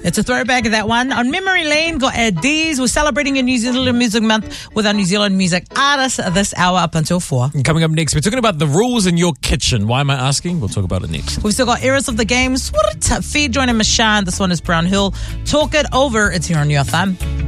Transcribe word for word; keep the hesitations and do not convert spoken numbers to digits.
It's a throwback of that one. On Memory Lane, got Ed Dees. We're celebrating a New Zealand Music Month with our New Zealand music artists this hour up until four. And coming up next, we're talking about the rules in your kitchen. Why am I asking? We'll talk about it next. We've still got Eras of the Game. Feed joining Mashan. This one is Brown Hill. Talk it over. It's here on your thumb.